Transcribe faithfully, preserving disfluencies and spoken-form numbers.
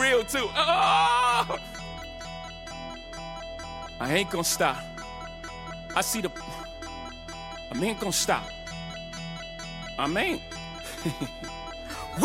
real too. Oh! I ain't gonna stop. I see the. I ain't gonna stop. I ain't.